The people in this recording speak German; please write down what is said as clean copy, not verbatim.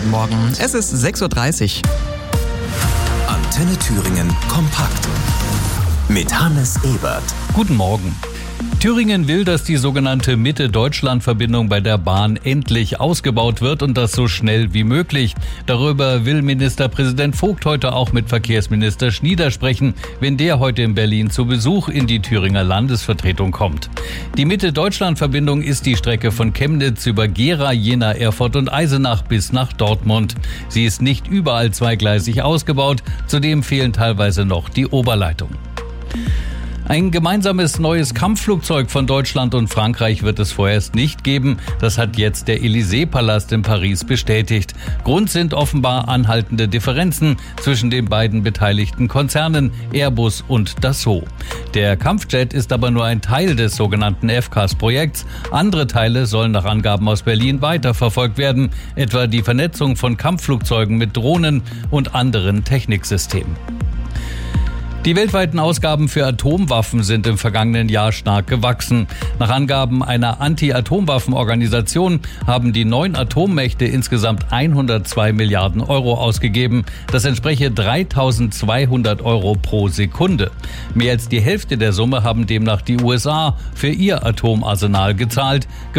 guten Morgen. Es ist 6.30 Uhr. Antenne Thüringen kompakt. Mit Hannes Ebert. Guten Morgen. Thüringen will, dass die sogenannte Mitte-Deutschland-Verbindung bei der Bahn endlich ausgebaut wird und das so schnell wie möglich. Darüber will Ministerpräsident Vogt heute auch mit Verkehrsminister Schnieder sprechen, wenn der heute in Berlin zu Besuch in die Thüringer Landesvertretung kommt. Die Mitte-Deutschland-Verbindung ist die Strecke von Chemnitz über Gera, Jena, Erfurt und Eisenach bis nach Dortmund. Sie ist nicht überall zweigleisig ausgebaut, zudem fehlen teilweise noch die Oberleitungen. Ein gemeinsames neues Kampfflugzeug von Deutschland und Frankreich wird es vorerst nicht geben. Das hat jetzt der Élysée-Palast in Paris bestätigt. Grund sind offenbar anhaltende Differenzen zwischen den beiden beteiligten Konzernen Airbus und Dassault. Der Kampfjet ist aber nur ein Teil des sogenannten FCAS-Projekts. Andere Teile sollen nach Angaben aus Berlin weiterverfolgt werden, etwa die Vernetzung von Kampfflugzeugen mit Drohnen und anderen Techniksystemen. Die weltweiten Ausgaben für Atomwaffen sind im vergangenen Jahr stark gewachsen. Nach Angaben einer Anti-Atomwaffen-Organisation haben die 9 Atommächte insgesamt 102 Milliarden Euro ausgegeben. Das entspreche 3.200 Euro pro Sekunde. Mehr als die Hälfte der Summe haben demnach die USA für ihr Atomarsenal gezahlt.